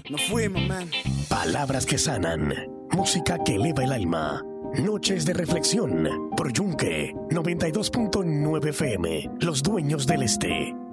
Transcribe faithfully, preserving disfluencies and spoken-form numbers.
Nos fuimos, man. Palabras que sanan. Música que eleva el alma. Noches de reflexión. Por Yunque noventa y dos punto nueve F M. Los dueños del este.